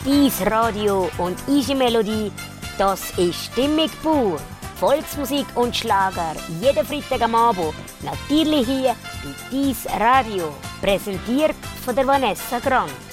Dies Radio und Easy Melodie, das ist stimmig pur. Volksmusik und Schlager, jeden Freitag am Abend. Natürlich hier bei Dies Radio. Präsentiert von der Vanessa Grant.